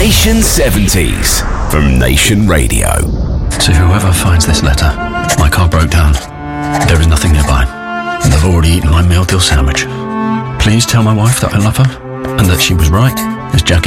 Nation 70s from Nation Radio. To whoever finds this letter, my car broke down. There is nothing nearby, and I've already eaten my meal deal sandwich. Please tell my wife that I love her, and that she was right, as Jack